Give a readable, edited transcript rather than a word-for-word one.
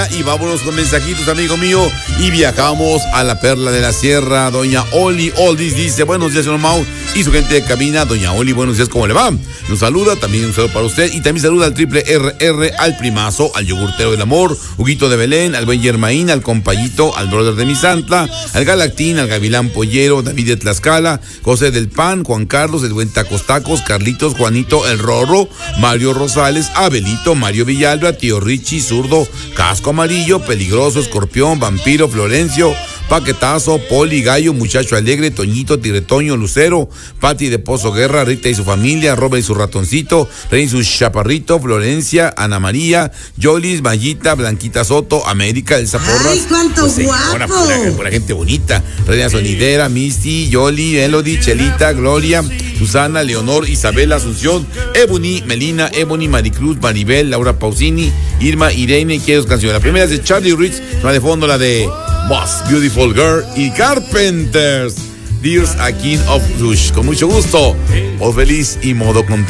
Y vámonos con mensajitos, amigo mío. Y viajamos a la Perla de la Sierra. Doña Oli Oldis dice: buenos días, señor Mau y su gente de cabina. Doña Oli, buenos días, ¿cómo le va? Nos saluda, también un saludo para usted. Y también saluda al triple RR, al primazo, al yogurtero del amor, Huguito de Belén, al buen Germaín, al compayito, al brother de Misantla, al Galactín, al Gavilán Pollero, David de Tlaxcala, José del Pan, Juan Carlos, el buen Tacos Tacos, Carlitos, Juanito, el Rorro, Mario Rosales, Abelito, Mario Villalba, Tío Richie, Zurdo, Casco Amarillo, Peligroso, Escorpión, Vampiro, Florencio, Paquetazo, Poli, Gallo, Muchacho Alegre, Toñito, Tiretoño, Lucero, Pati de Pozo Guerra, Rita y su familia, Robert y su ratoncito, Rey y su chaparrito, Florencia, Ana María, Yolis, Mayita, Blanquita Soto, América, Elsa Porras. ¡Ay, cuánto pues, guapo! Pura gente bonita. Reina Sonidera, Misty, Yoli, Elodie, Chelita, Gloria, Susana, Leonor, Isabel, Asunción, Ebony, Melina, Ebony, Maricruz, Maribel, Laura Pausini, Irma, Irene. Quiero dos canciones. La primera es de Charlie Rich, la de fondo la de Most Beautiful Girl y Carpenters, Tears a King of Rush. Con mucho gusto, voz feliz y modo contigo.